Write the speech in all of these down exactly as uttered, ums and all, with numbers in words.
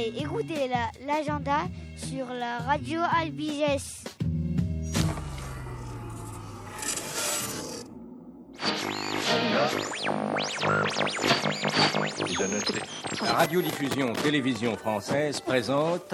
et écoutez la, l'agenda sur la radio Albizès. La radiodiffusion télévision française présente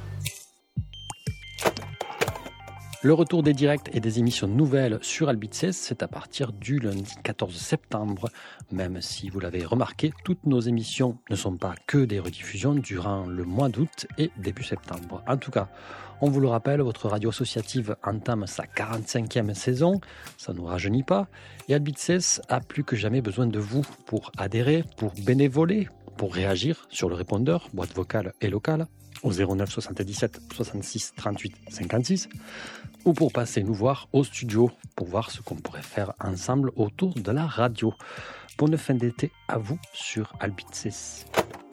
le retour des directs et des émissions nouvelles sur Albizès, c'est à partir du lundi quatorze septembre. Même si vous l'avez remarqué, toutes nos émissions ne sont pas que des rediffusions durant le mois d'août et début septembre. En tout cas, on vous le rappelle, votre radio associative entame sa quarante-cinquième saison, ça ne nous rajeunit pas, et Albizès a plus que jamais besoin de vous pour adhérer, pour bénévoler, pour réagir sur le répondeur, boîte vocale et locale, au zéro neuf soixante-dix-sept soixante-six trente-huit cinquante-six, ou pour passer nous voir au studio, pour voir ce qu'on pourrait faire ensemble autour de la radio. Bonne fin d'été à vous sur Albizès.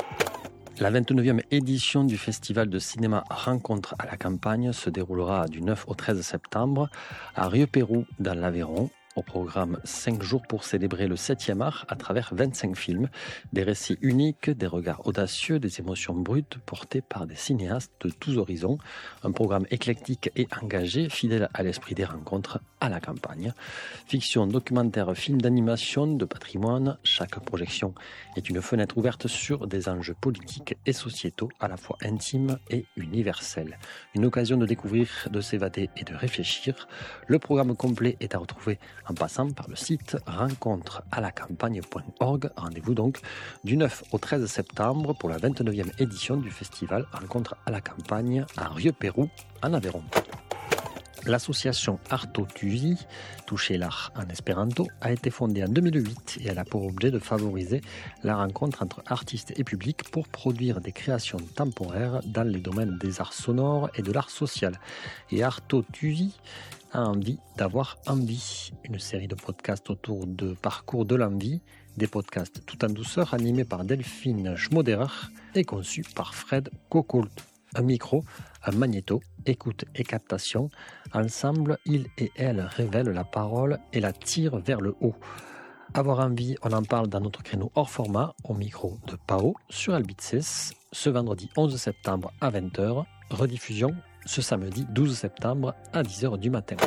La vingt-neuvième édition du festival de cinéma Rencontre à la campagne se déroulera du neuf au treize septembre à Rieux-Pérou dans l'Aveyron. Au programme cinq jours pour célébrer le septième art à travers vingt-cinq films, des récits uniques, des regards audacieux, des émotions brutes portées par des cinéastes de tous horizons. Un programme éclectique et engagé, fidèle à l'esprit des rencontres à la campagne. Fiction, documentaire, film d'animation, de patrimoine, chaque projection est une fenêtre ouverte sur des enjeux politiques et sociétaux à la fois intimes et universels. Une occasion de découvrir, de s'évader et de réfléchir. Le programme complet est à retrouver en passant par le site rencontre à la campagne point org. Rendez-vous donc du neuf au treize septembre pour la vingt-neuvième édition du festival Rencontre à la campagne à Rieux-Pérou en Aveyron. L'association Arto Tusi, toucher l'art en espéranto, a été fondée en deux mille huit et elle a pour objet de favoriser la rencontre entre artistes et public pour produire des créations temporaires dans les domaines des arts sonores et de l'art social. Et Arto Tusi a envie d'avoir envie, une série de podcasts autour de parcours de l'envie, des podcasts tout en douceur animés par Delphine Schmoderer et conçus par Fred Cocolt. Un micro, un magnéto, écoute et captation. Ensemble, ils et elles révèlent la parole et la tirent vers le haut. Avoir envie, on en parle dans notre créneau hors format, au micro de Pao, sur Albizès, ce vendredi onze septembre à vingt heures, rediffusion ce samedi douze septembre à dix heures du matin.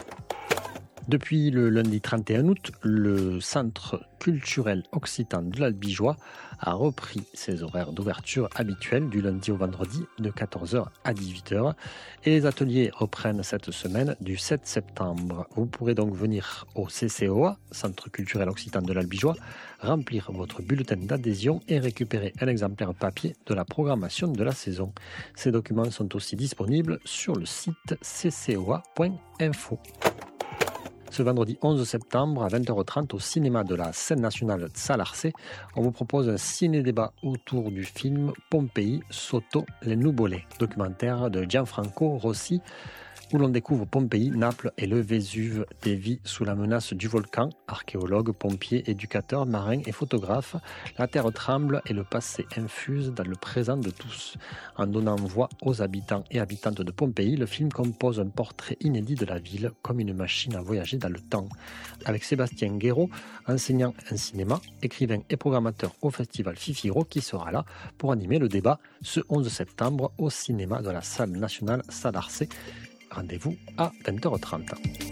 Depuis le lundi trente et un août, le Centre culturel occitan de l'Albigeois a repris ses horaires d'ouverture habituels du lundi au vendredi de quatorze heures à dix-huit heures et les ateliers reprennent cette semaine du sept septembre. Vous pourrez donc venir au C C O A, Centre culturel occitan de l'Albigeois, remplir votre bulletin d'adhésion et récupérer un exemplaire papier de la programmation de la saison. Ces documents sont aussi disponibles sur le site c c o a point info. Ce vendredi onze septembre à vingt heures trente au cinéma de la scène nationale Salarcé, on vous propose un ciné-débat autour du film Pompéi sotto le nuvole, documentaire de Gianfranco Rossi, où l'on découvre Pompéi, Naples et le Vésuve, des vies sous la menace du volcan. Archéologues, pompiers, éducateurs, marins et photographes, la terre tremble et le passé infuse dans le présent de tous. En donnant voix aux habitants et habitantes de Pompéi, le film compose un portrait inédit de la ville, comme une machine à voyager dans le temps. Avec Sébastien Guéraud, enseignant en cinéma, écrivain et programmateur au festival Fifiro, qui sera là pour animer le débat ce onze septembre au cinéma de la salle nationale Salarcé. Rendez-vous à vingt heures trente.